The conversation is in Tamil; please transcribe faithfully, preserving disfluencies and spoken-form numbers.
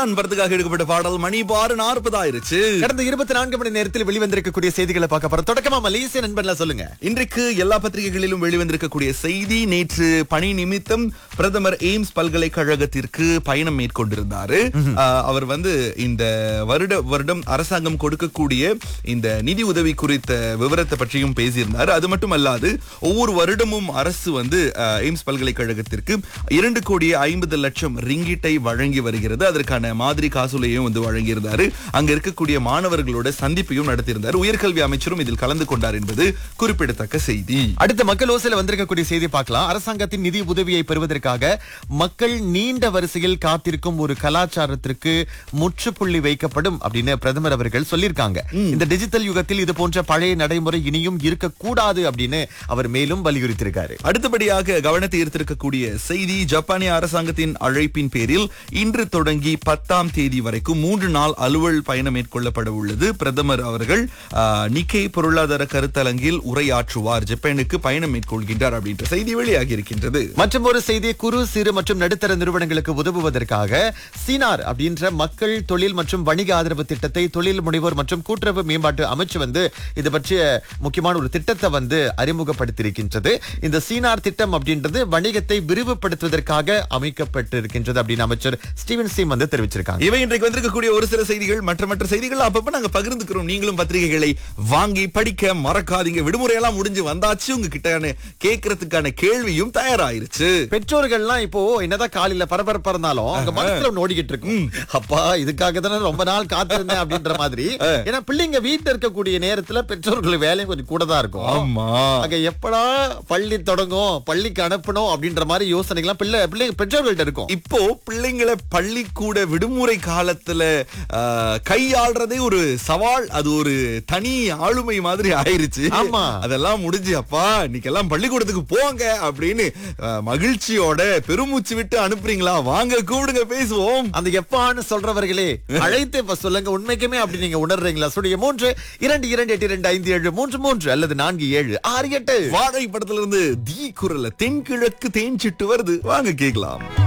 ரமலான் படத்துக்காக எடுக்கப்பட்ட பாடல் மணி பாரு நாற்பது ஆயிருச்சு. கடந்த இருபத்தி நான்கு மணி நேரத்தில் வெளிவந்திருக்கக்கூடிய செய்திகளை பார்க்க போறோம். தொடக்கமா மலேசிய நண்பன்ல சொல்லுங்க. இன்றைக்கு எல்லா பத்திரிகைகளிலும் வெளிவந்திருக்கக்கூடிய செய்தி, நேற்று பணி நிமித்தம் பிரதமர் எய்ம்ஸ் பல்கலைக்கழகத்திற்கு பயணம் மேற்கொண்டிருந்தாரு. அவர் வந்து இந்த வருட வருடம் அரசாங்கம் கொடுக்கக்கூடிய இந்த நிதி உதவி குறித்த விவரத்தை பற்றியும் பேசியிருந்தார். அது மட்டும் அல்லாது ஒவ்வொரு வருடமும் அரசு வந்து எய்ம்ஸ் பல்கலைக்கழகத்திற்கு இரண்டு கோடியே ஐம்பது லட்சம் ரிங்கிட்டை வழங்கி வருகிறது. அதற்கான மாதிரி காசோலையும் வந்து வழங்கியிருந்தாரு. அங்க இருக்கக்கூடிய மாணவர்களோட சந்திப்பையும் நடத்தியிருந்தார். உயர்கல்வி அமைச்சரும் இதில் கலந்து கொண்டார் என்பது குறிப்பிடத்தக்க செய்தி. அடுத்த மக்கள் ஓசையில வந்திருக்கக்கூடிய செய்தி பார்க்கலாம். அரசாங்கத்தின் நிதி உதவியை பெறுவதற்காக மக்கள் நீண்ட வரிசையில் காத்திருக்கும் ஒரு கலாச்சாரத்திற்கு முற்றுப்புள்ளி வைக்கப்படும் அப்படின்னு பிரதமர் அவர்கள் சொல்லியிருக்காங்க. இந்த டிஜிட்டல் யுகத்தில் இது போன்ற பழைய நடைமுறை இனியும் இருக்கக்கூடாது அப்படின்னு அவர் மேலும் வலியுறுத்தியிருக்காரு. அடுத்தபடியாக கவனத்தை ஈர்த்திருக்கக்கூடிய செய்தி, ஜப்பானிய அரசாங்கத்தின் அழைப்பின் பேரில் இன்று தொடங்கி பத்தாம் தேதி வரைக்கும் மூன்று நாள் அலுவல் பயணம் மேற்கொள்ளப்பட உள்ளது. பிரதமர் அவர்கள் நிக்கே பொருளாதார கருத்தரங்கில் உரையாற்றுவார். ஜப்பானுக்கு பயணம் மேற்கொள்கின்றார் அப்படின்ற செய்தி வெளியாகி இருக்கின்றது. மற்றும் ஒரு செய்தி, குறு சிறு மற்றும் நடுத்தர நிறுவனங்களுக்கு உதவுவதற்காக சீனார் அப்படின்ற மக்கள் தொழில் மற்றும் வணிக ஆதரவு திட்டத்தை தொழில் முனைவோர் மற்றும் கூட்டுறவு மேம்பாட்டு அமைச்சு வந்து இது பற்றிய முக்கியமான ஒரு திட்டத்தை வந்து அறிமுகப்படுத்தியிருக்கின்றது. இந்த சீனார் திட்டம் அப்படின்றது வணிகத்தை விரிவுபடுத்துவதற்காக அமைக்கப்பட்டிருக்கின்றது அப்படின்னு அமைச்சர் ஸ்டீவன் சீம் வந்து தெரிவிச்சிருக்காங்க. இவை இன்றைக்கு வந்திருக்கக்கூடிய ஒரு சில செய்திகள். மற்ற மற்ற செய்திகள் அப்பப்ப நாங்க பகிர்ந்துக்கிறோம். நீங்களும் பத்திரிகைகளை வாங்கி படிக்க மறக்காதீங்க. விடுமுறை எல்லாம் முடிஞ்சு வந்தாச்சு. உங்ககிட்ட கேட்கறதுக்கான கேள்வியும் தயாராயிருச்சு. பெற்றோர்கள்லாம் இப்போ என்னதான் காலையில பரபரப்பா இருந்தாலும் அங்க மனசுல ஓடிக்கிட்டு இருக்கும், அப்பா இதுக்காக தானே ரொம்ப நாள் காத்திருந்தேன் அப்படின்ற மாதிரி. ஏன்னா பிள்ளைங்க வீட்டுல இருக்கக்கூடிய நேரத்துல பெற்றோர்கள் வேலையும் கொஞ்சம் கூட தான் இருக்கும். ஆமா, அங்க எப்படா பள்ளி தொடங்கும், பள்ளிக்கு அனுப்பணும் அப்படின்ற மாதிரி யோசனைகள்லாம் பிள்ளை பிள்ளைங்க பெற்றோர்கள்ட்ட இருக்கும். இப்போ பிள்ளைங்களை பள்ளிக்கூட விடுமுறை காலத்துல கையாள்றதே ஒரு சவால். அது ஒரு தனி ஆளுமை மாதிரி ஆயிருச்சு. ஆமா, அதெல்லாம் முடிஞ்சு அப்பா இன்னைக்கெல்லாம் பள்ளிக்கூடத்துக்கு போங்க அப்படின்னு மகிழ்ச்சியோட பெருமூச்சு விட்டு அனுப்புறீங்களா? வாங்க கூடுங்க பேசுவோம். அந்த எப்பான்னு சொல்றவர்களே அழைத்து இப்ப சொல்லுங்க, உண்மைக்குமே அப்படி நீங்க உணர்றீங்களா? சுடைய மூன்று இரண்டு இரண்டு எட்டு இரண்டு ஐந்து ஏழு மூன்று மூன்று அல்லது நான்கு ஏழு ஆறு எட்டு. வாழை படத்துல இருந்து தீ குரல்ல தென்கிழக்கு தேஞ்சிட்டு வருது. வாங்க கேட்கலாம்.